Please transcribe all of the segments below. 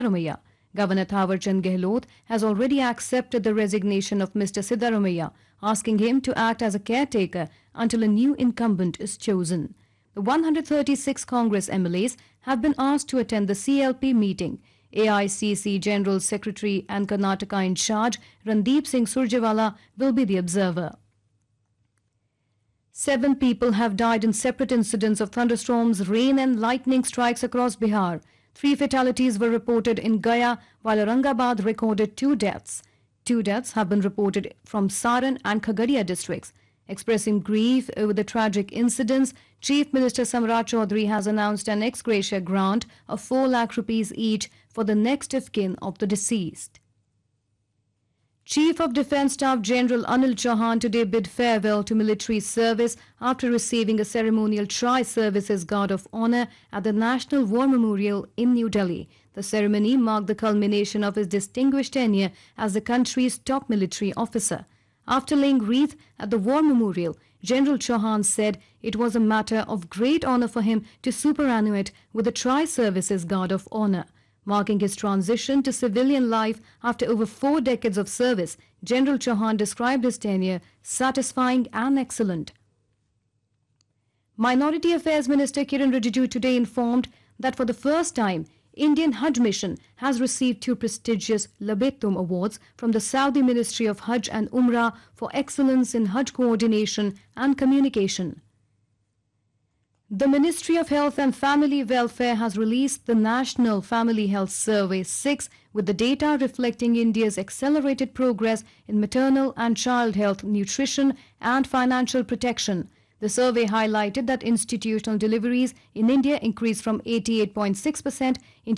Siddaramaiah. Governor Thawarchand Gehlot has already accepted the resignation of Mr. Siddaramaiah, asking him to act as a caretaker until a new incumbent is chosen. The 136 Congress MLAs have been asked to attend the CLP meeting. AICC General Secretary and Karnataka in charge Randeep Singh Surjewala will be the observer. 7 people have died in separate incidents of thunderstorms, rain and lightning strikes across Bihar. 3 fatalities were reported in Gaya, while Aurangabad recorded 2 deaths. 2 deaths have been reported from Saran and Khagaria districts. Expressing grief over the tragic incidents, Chief Minister Samrat Chaudhary has announced an ex gratia grant of 4 lakh rupees each for the next of kin of the deceased. Chief of Defence Staff General Anil Chauhan today bid farewell to military service after receiving a ceremonial Tri-Services Guard of Honour at the National War Memorial in New Delhi. The ceremony marked the culmination of his distinguished tenure as the country's top military officer. After laying wreath at the War Memorial, General Chauhan said it was a matter of great honour for him to superannuate with the Tri-Services Guard of Honour. Marking his transition to civilian life after over 4 decades of service, General Chauhan described his tenure satisfying and excellent. Minority Affairs Minister Kiren Rijiju today informed that for the first time, Indian Hajj Mission has received 2 prestigious Labetum Awards from the Saudi Ministry of Hajj and Umrah for excellence in Hajj coordination and communication. The Ministry of Health and Family Welfare has released the National Family Health Survey 6 with the data reflecting India's accelerated progress in maternal and child health, nutrition and financial protection. The survey highlighted that institutional deliveries in India increased from 88.6% in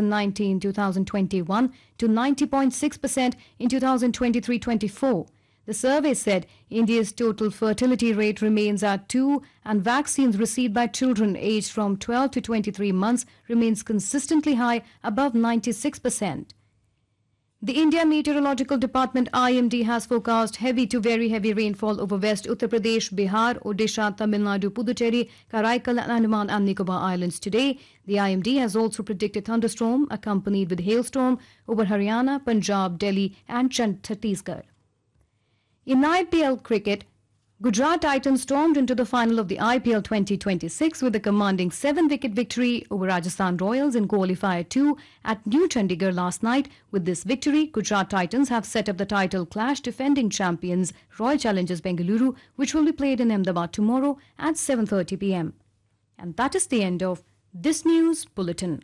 2019-2021 to 90.6% in 2023-24. The survey said India's total fertility rate remains at 2 and vaccines received by children aged from 12 to 23 months remains consistently high above 96%. The India Meteorological Department IMD has forecast heavy to very heavy rainfall over West Uttar Pradesh, Bihar, Odisha, Tamil Nadu, Puducherry, Karaikal, Andaman and Nicobar Islands today. The IMD has also predicted thunderstorm accompanied with hailstorm over Haryana, Punjab, Delhi and Chhattisgarh. In IPL cricket, Gujarat Titans stormed into the final of the IPL 2026 with a commanding 7-wicket victory over Rajasthan Royals in Qualifier 2 at New Chandigarh last night. With this victory, Gujarat Titans have set up the title clash defending champions Royal Challengers Bengaluru, which will be played in Ahmedabad tomorrow at 7:30 p.m. And that is the end of this news bulletin.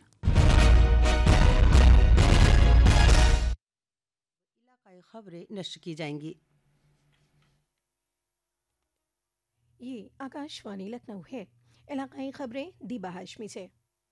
इलाकाई खबरें नश्र की जाएंगी। ये आकाशवाणी लखनऊ है। इलाकाई खबरें दीबा हाशमी से।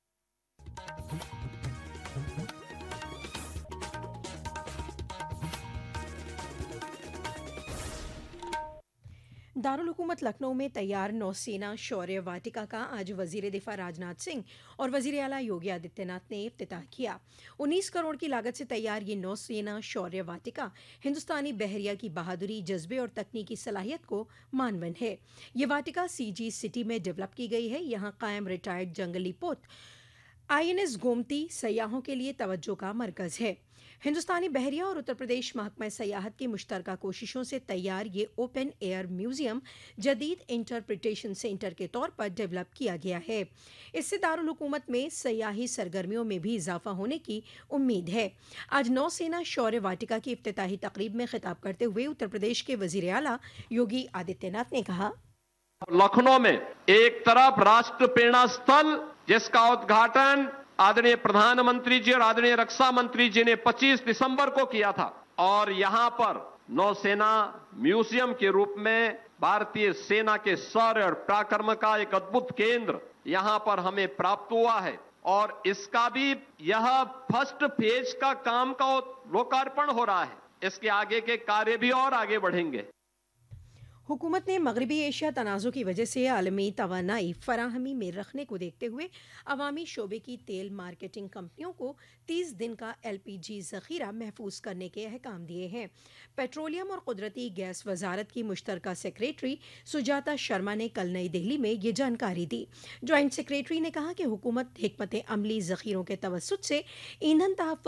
दारुल हुकूमत लखनऊ में तैयार नौसेना शौर्य वाटिका का आज वजीर दिफा राजनाथ सिंह और वजीर आला योगी आदित्यनाथ ने इफ्तिताह किया। 19 करोड़ की लागत से तैयार ये नौसेना शौर्य वाटिका हिंदुस्तानी बहरिया की बहादुरी, जज्बे और तकनीकी सलाहियत को मानवन है। ये वाटिका सीजी सिटी में डेवलप की गई है। यहाँ कायम रिटायर्ड जंगली पोत INS गोमती सयाहों के लिए तवज्जो का मरकज है। हिंदुस्तानी बहरिया और उत्तर प्रदेश महकमा सयाहत की मुश्तरका कोशिशों से तैयार ये ओपन एयर म्यूजियम जदीद इंटरप्रिटेशन सेंटर के तौर पर डेवलप किया गया है। इससे दारुल हुकूमत में सयाही सरगर्मियों में भी इजाफा होने की उम्मीद है। आज नौसेना शौर्य वाटिका की इफ्तिताही तकरीब में खिताब करते हुए उत्तर प्रदेश के वजीर आला योगी आदित्यनाथ ने कहा, लखनऊ में एक तरफ राष्ट्र प्रेरणा स्थल जिसका उद्घाटन आदरणीय प्रधानमंत्री जी और आदरणीय रक्षा मंत्री जी ने 25 दिसंबर को किया था, और यहां पर नौसेना म्यूजियम के रूप में भारतीय सेना के शौर्य और पराक्रम का एक अद्भुत केंद्र यहां पर हमें प्राप्त हुआ है। और इसका भी यह फर्स्ट फेज का काम का लोकार्पण हो रहा है। इसके आगे के कार्य भी और आगे बढ़ेंगे। हुकूमत ने मगरबी एशिया तनाज़ुर की वजह से आलमी तवानाई फराहमी में रखने को देखते हुए अवामी शोबे की तेल मार्केटिंग कंपनियों को 30 दिन का LPG ज़ख़ीरा महफूज करने के अहकाम दिए हैं। पेट्रोलियम और कुदरती गैस वजारत की मुश्तरका सेक्रेटरी सुजाता शर्मा ने कल नई दिल्ली में ये जानकारी दी। जॉइंट सेक्रेटरी ने कहा कि हुकूमत हिकमत अमली ज़ख़ीरों के तवस्सुत से ईंधन तहफ़्फ़ुज़